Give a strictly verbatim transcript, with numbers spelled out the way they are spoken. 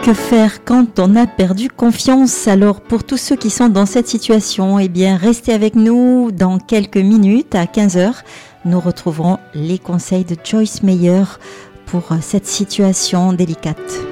Que faire quand on a perdu confiance? Alors pour tous ceux qui sont dans cette situation, eh bien restez avec nous dans quelques minutes à quinze heures. Nous retrouverons les conseils de Joyce Meyer pour cette situation délicate.